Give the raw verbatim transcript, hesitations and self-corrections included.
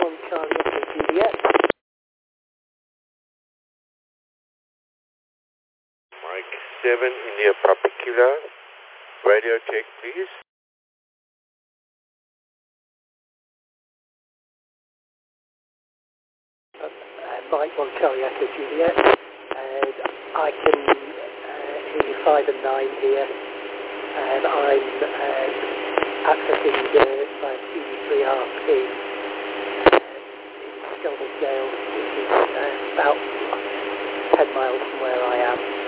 one Charlie Echo Juliet. Mike seven India Papa Kilo. Radio check, please. Uh, Mike one Charlie Echo Juliet. And I can uh, hear you five and nine here. And I'm uh, accessing the my C D three R P uh, in Skelmers Gale, which is uh, about ten miles from where I am.